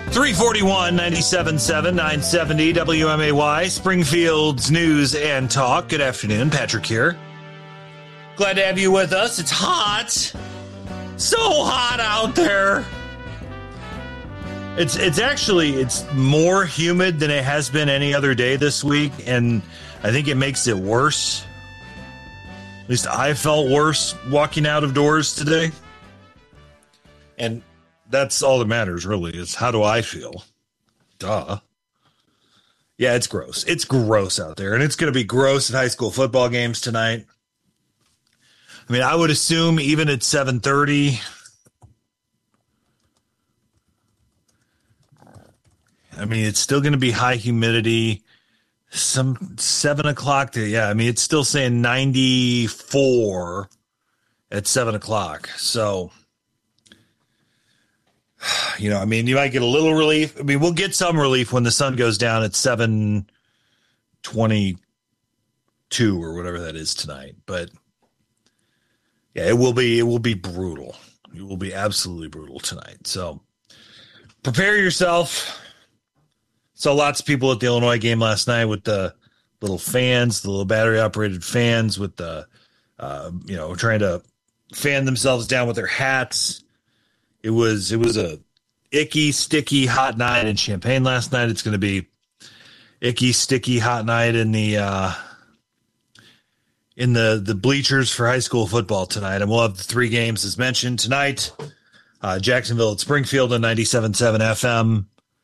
341 97.7 970 WMAY, Springfield's News and Talk. Good afternoon, Patrick here. Glad to have you with us. It's hot. So hot out there. It's more humid than it has been any other day this week, and I think it makes it worse. At least I felt worse walking out of doors today. And that's all that matters, really, is how do I feel? Duh. Yeah, it's gross. It's gross out there, and it's going to be gross at high school football games tonight. I mean, I would assume even at 7:30, I mean, it's still going to be high humidity. Some 7 o'clock. I mean, it's still saying 94 at 7 o'clock. So, I mean, you might get a little relief. I mean, we'll get some relief when the sun goes down at 7:22 or whatever that is tonight. But yeah, it will be brutal. It will be absolutely brutal tonight. So prepare yourself. Saw lots of people at the Illinois game last night with the little fans, the little battery operated fans with the, trying to fan themselves down with their hats. It was a icky, sticky, hot night in Champaign last night. It's going to be icky, sticky, hot night in the bleachers for high school football tonight. And we'll have the three games as mentioned tonight. Jacksonville at Springfield on 97.7 FM.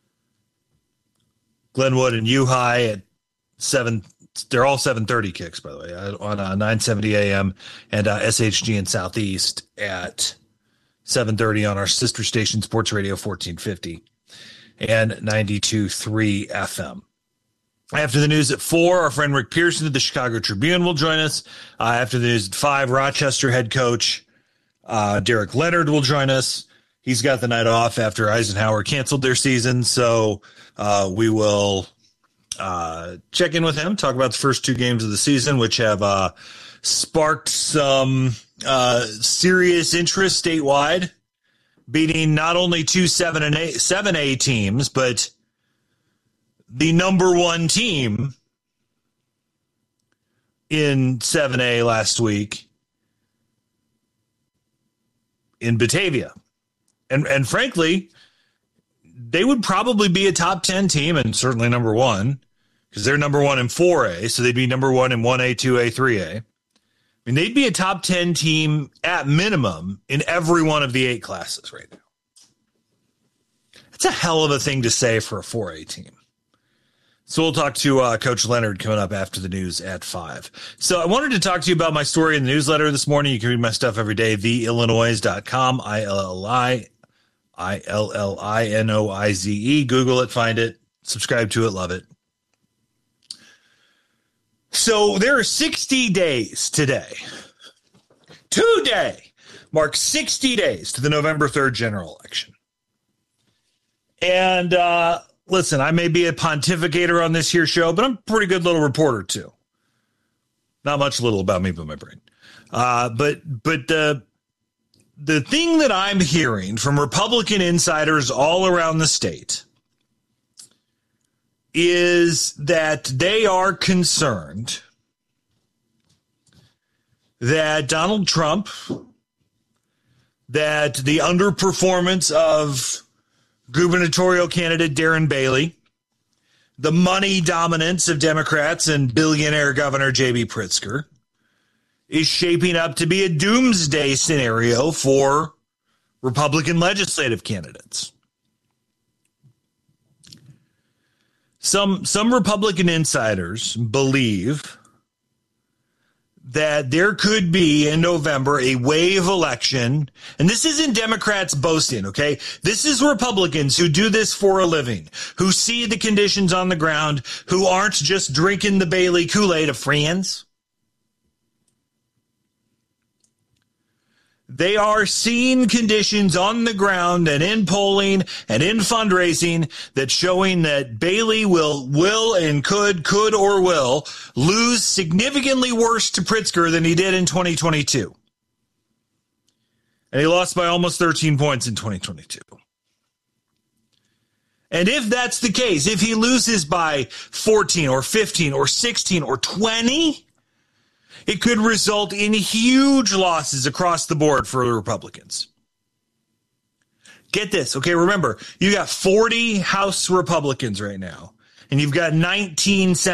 Glenwood and U-High at 7. They're all 7:30 kicks, by the way, on 970 AM, and SHG in Southeast at 7:30 on our sister station, Sports Radio 1450 and 92.3 FM. After the news at 4, our friend Rick Pearson of the Chicago Tribune will join us. After the news at 5, Rochester head coach Derek Leonard will join us. He's got the night off after Eisenhower canceled their season, so we will check in with him, talk about the first two games of the season, which have sparked some serious interest statewide, beating not only two 7A teams, but the number one team in 7A last week in Batavia. And frankly, they would probably be a top 10 team and certainly number one because they're number one in 4A. So they'd be number one in 1A, 2A, 3A. I mean, they'd be a top 10 team at minimum in every one of the 8 classes right now. That's a hell of a thing to say for a 4A team. So we'll talk to Coach Leonard coming up after the news at 5. So I wanted to talk to you about my story in the newsletter this morning. You can read my stuff every day, theillinoise.com, ILLINOIZE. Google it, find it, subscribe to it, love it. So there are 60 days today. Today marks 60 days to the November 3rd general election. And listen, I may be a pontificator on this here show, but I'm a pretty good little reporter too. Not much little about me, but my brain. But the thing that I'm hearing from Republican insiders all around the state is that they are concerned that Donald Trump, that the underperformance of gubernatorial candidate Darren Bailey, the money dominance of Democrats and billionaire Governor J.B. Pritzker is shaping up to be a doomsday scenario for Republican legislative candidates. Some Republican insiders believe that there could be in November a wave election, and this isn't Democrats boasting, okay? This is Republicans who do this for a living, who see the conditions on the ground, who aren't just drinking the Bailey Kool-Aid of friends. They are seeing conditions on the ground and in polling and in fundraising that's showing that Bailey will and could or will lose significantly worse to Pritzker than he did in 2022. And he lost by almost 13 points in 2022. And if that's the case, if he loses by 14 or 15 or 16 or 20, it could result in huge losses across the board for the Republicans. Get this, okay? Remember, you got 40 House Republicans right now, and you've got 19 Senate